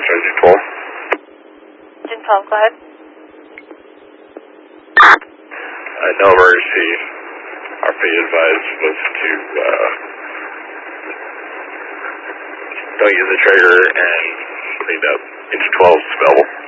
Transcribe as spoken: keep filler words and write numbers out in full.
Engine twelve. Engine twelve, go ahead. Uh, no emergency. Our fate advice was to uh, don't use the trigger and clean up. Engine twelve is available.